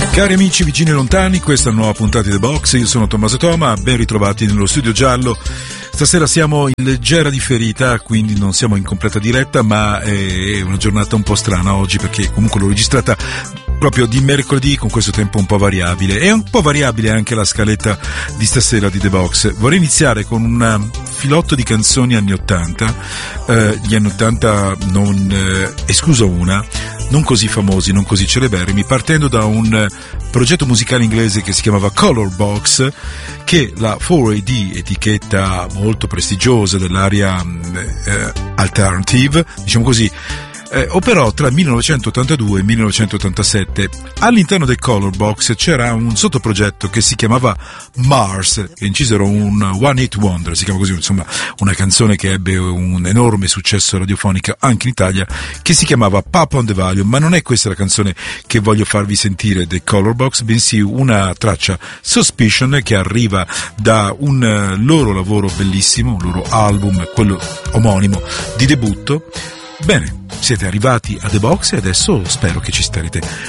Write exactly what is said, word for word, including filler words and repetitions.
Cari amici vicini e lontani, questa è una nuova puntata di The Box, io sono Tommaso Toma, ben ritrovati nello studio giallo. Stasera siamo in leggera differita, quindi non siamo in completa diretta, ma è una giornata un po' strana oggi perché comunque l'ho registrata proprio di mercoledì con questo tempo un po' variabile. È un po' variabile anche la scaletta di stasera di The Box. Vorrei iniziare con un filotto di canzoni anni ottanta, eh, gli anni ottanta non, eh, escluso una, non così famosi, non così celeberrimi, partendo da un progetto musicale inglese che si chiamava Color Box, che la quattro A D, etichetta molto prestigiosa dell'area eh, alternative, diciamo così, Eh, operò tra il millenovecentottantadue e il millenovecentottantasette. All'interno del Color Box c'era un sottoprogetto che si chiamava Mars, che incisero un One Hit Wonder, si chiama così, insomma una canzone che ebbe un enorme successo radiofonico anche in Italia, che si chiamava Papa on the Volume. Ma non è questa la canzone che voglio farvi sentire del Color Box, bensì una traccia, Suspicion, che arriva da un loro lavoro bellissimo, un loro album, quello omonimo di debutto. Bene, siete arrivati a The Box e adesso spero che ci starete